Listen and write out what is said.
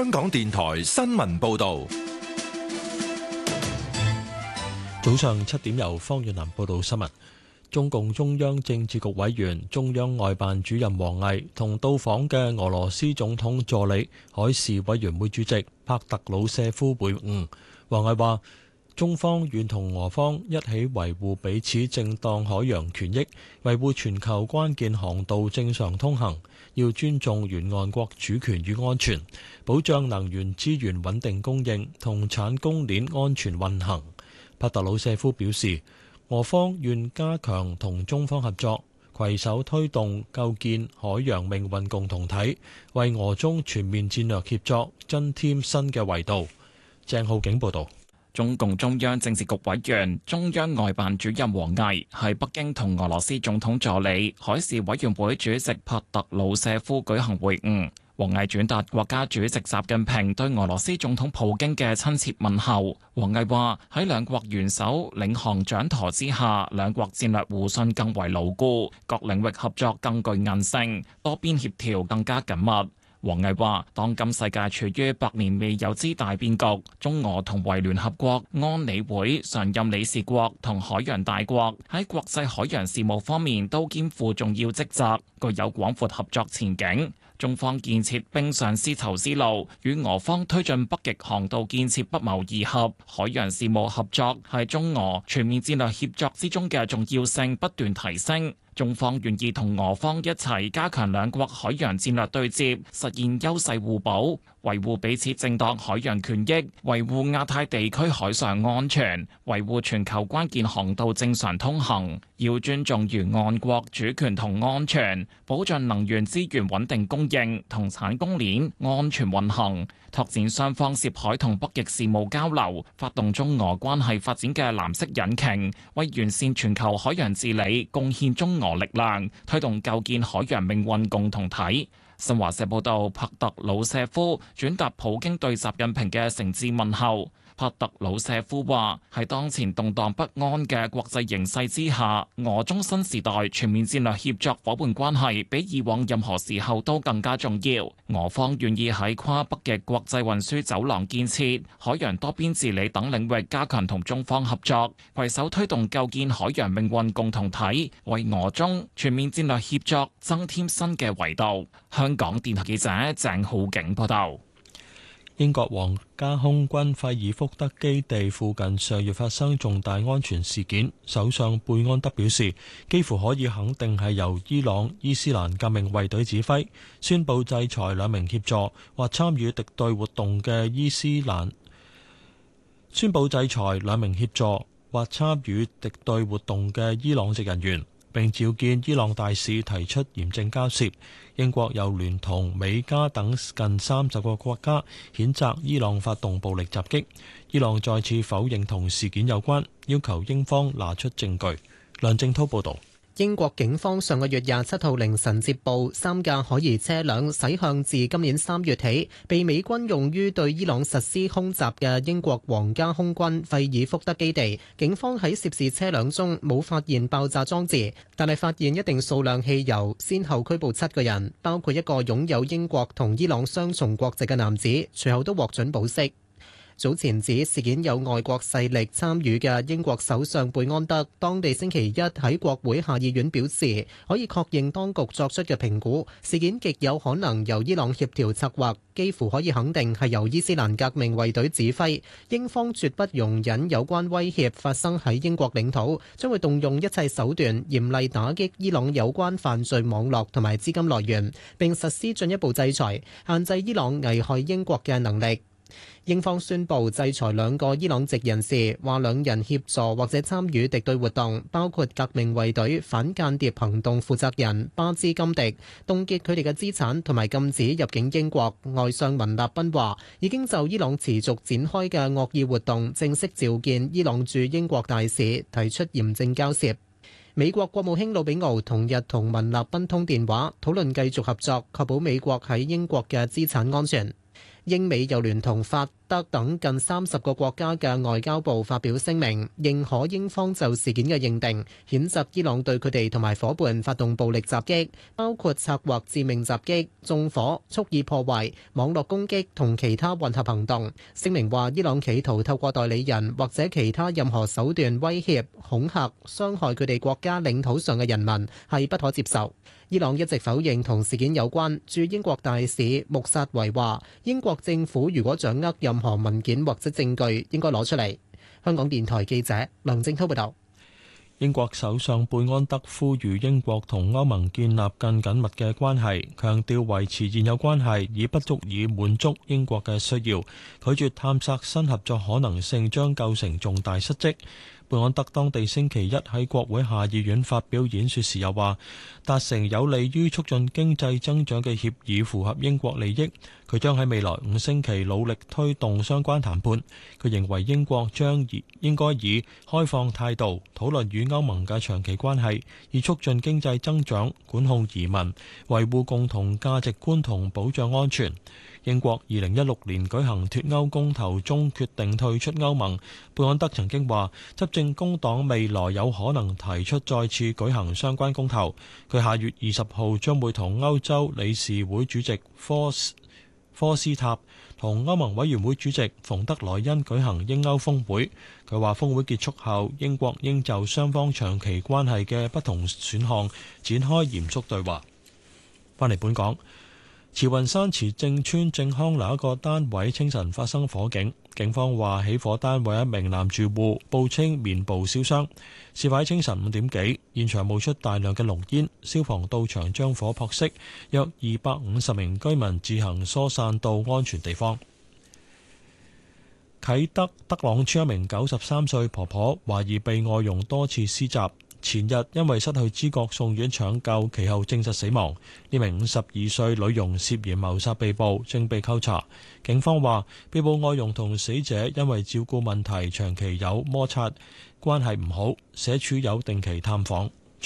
香港電台新聞報道。 早上7點，由方遠南報道新聞。中共中央政治局委員、中央外辦主任王毅同到訪嘅俄羅斯總統助理、海事委員會主席帕特魯舍夫會晤。王毅話：中方願同俄方一起維護彼此正當海洋權益，維護全球關鍵航道正常通行，要尊重沿岸國主權與安全，保障能源資源穩定供應同產供鏈安全運行。帕特魯舍夫表示，俄方願加強同中方合作，攜手推動構建海洋命運共同體，為俄中全面戰略協作增添新嘅維度。鄭浩景報道。 中共中央政治局委員、中央外辦主任王毅喺北京同俄羅斯總統助理、海事委員會主席帕特魯舍夫舉行會晤。王毅轉達國家主席習近平對俄羅斯總統普京嘅親切問候。王毅話：喺兩國元首領航掌舵之下，兩國戰略互信更為牢固，各領域合作更具韌性，多邊協調更加緊密。王毅話：當今世界處於百年未有之大變局，中俄同為聯合國安理會常任理事國同海洋大國，喺國際海洋事務方面都肩負重要職責，具有廣闊合作前景。中方建設冰上絲綢之路，與俄方推進北極航道建設不謀而合。海洋事務合作係中俄全面戰略協作之中嘅重要性不斷提升。中方願意同俄方一齊加強兩國海洋戰略對接，實現優勢互補，維護彼此正當海洋權益，維護亞太地區海上安全，維護全球關鍵航道正常通行。要尊重沿岸國主權同安全，保障能源資源穩定供應同產供鏈安全運行，拓展雙方涉海同北極事務交流，發動中俄關係發展嘅藍色引擎，為完善全球海洋治理貢獻中俄力量，推動構建海洋命運共同體。新華社報道，帕特魯舍夫轉達普京對習近平嘅誠摯問候。帕特魯舍夫話：喺當前動盪不安嘅國際形勢之下，俄中新時代全面戰略協作夥伴關係比以往任何時候都更加重要。俄方願意喺跨北極國際運輸走廊建設、海洋多邊治理等領域加強同中方合作，攜手推動構建海洋命運共同體，為俄中全面戰略協作增添新嘅維度。香港電台記者鄭浩景報道。 英國皇家空軍費爾福德基地附近上月發生重大安全事件，首相貝安德表示，幾乎可以肯定係由伊朗伊斯蘭革命衛隊指揮，宣布制裁兩名協助或參與敵對活動嘅伊朗籍人員，並召見伊朗大使提出嚴正交涉。英國又聯同美加等近30個國家譴責伊朗發動暴力襲擊。伊朗再次否認同事件有關，要求英方拿出證據。梁正滔報導。 英國警方上個月27號凌晨接報，3架可疑車輛駛向自今年3月起被美軍用於對伊朗實施空襲嘅英國皇家空軍費爾福德基地。警方喺涉事車輛中冇發現爆炸裝置，但係發現一定數量汽油，先後拘捕7個人，包括一個擁有英國同伊朗雙重國籍嘅男子，隨後都獲准保釋。早前指事件有外國勢力參與嘅英國首相貝安德，當地星期一喺國會下議院表示，可以確認當局作出嘅評估，事件極有可能由伊朗協調策劃，幾乎可以肯定係由伊斯蘭革命衛隊指揮。英方絕不容忍有關威脅發生喺英國領土，將會動用一切手段嚴厲打擊伊朗有關犯罪網絡同埋資金來源，並實施進一步制裁，限制伊朗危害英國嘅能力。英方宣布制裁2個伊朗籍人士，話2人協助或者參與敵對活動，包括革命衛隊反間諜行動負責人巴茲金迪，凍結佢哋嘅資產同埋禁止入境英國。外相文納賓話，已經就伊朗持續展開嘅惡意活動正式召見伊朗駐英國大使，提出嚴正交涉。美國國務卿魯比奧同日同文納賓通電話，討論繼續合作，確保美國喺英國嘅資產安全。 英美又聯同法德等近30個國家嘅外交部發表聲明，認可英方就事件嘅認定，譴責伊朗對佢哋同埋夥伴發動暴力襲擊，包括策劃致命襲擊、縱火、蓄意破壞、網絡攻擊同其他混合行動。聲明話，伊朗企圖透過代理人或者其他任何手段威脅、恐嚇、傷害佢哋國家領土上嘅人民，係不可接受。伊朗一直否認同事件有關。駐英國大使穆薩維話，英國政府如果掌握任何文件或者證據，應該攞出嚟。香港電台記者梁正滔報導。 英國首相貝安德呼籲英國同歐盟建立更緊密嘅關係，強調維持現有關係已不足以滿足英國嘅需要，拒絕探索新合作可能性將構成重大失職。貝安德當地星期一喺國會下議院發表演說時又話，達成有利於促進經濟增長嘅協議符合英國利益，佢將喺未來5星期努力推動相關談判。佢認為英國應該以開放態度討論與歐盟嘅長期關係，以促進經濟增長、管控移民、維護共同價值觀同保障安全。英國2016年舉行脫歐公投中決定退出歐盟。貝安德曾經話，執政工黨未來有可能提出再次舉行相關公投。佢下月20號將會同歐洲理事會主席科斯塔同歐盟委員會主席馮德萊恩舉行英歐峰會。佢話峰會結束後，英國應就雙方長期關係嘅不同選項展開嚴肅對話。返嚟本港。慈雲山慈正邨正康樓一個單位清晨發生火警，警方話起火單位一名男住戶報稱面部燒傷。事發喺清晨5點幾，現場冒出大量嘅濃煙，消防到場將火撲熄，約250名居民自行疏散到安全地方。啟德德朗邨一名93歲婆婆懷疑被外傭多次施襲，前日因為失去知覺送院搶救，其後證實死亡。呢名52歲女傭涉嫌謀殺被捕，正被扣查。警方話，被捕外傭同死者因為照顧問題長期有摩擦，關係唔好，社署有定期探訪。